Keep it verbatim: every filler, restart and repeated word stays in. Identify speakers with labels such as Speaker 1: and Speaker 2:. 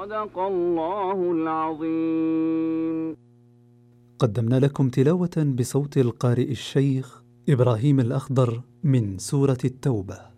Speaker 1: صدق الله العظيم.
Speaker 2: قدمنا لكم تلاوة بصوت القارئ الشيخ إبراهيم الأخضر من سورة التوبة.